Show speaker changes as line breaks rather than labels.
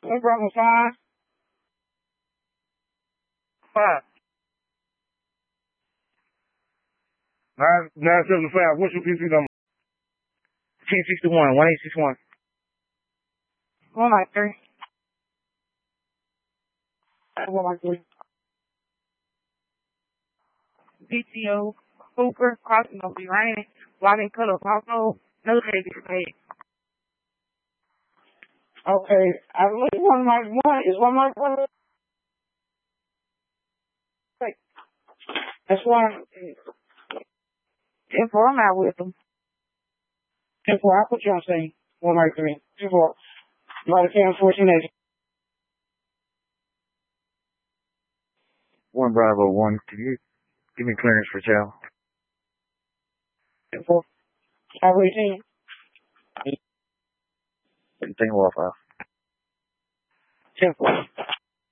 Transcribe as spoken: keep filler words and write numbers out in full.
Hey, brother, five. Five. Nine, nine, seven, five. What's your P C number? ten sixty-one, one eight six one. one nine three. one nine three. P T O, Hooper, crossing over the rain, logging cut up, household, no baby paid. Okay, I believe one like one is one like one. That's one. ten four, I'm out with them. ten four, I'll put you on scene. one like three. ten four. You might have found fourteen eighty.
One Bravo one, can you give me clearance for chow?
ten four. Five eighteen.
Anything off off.
ten four.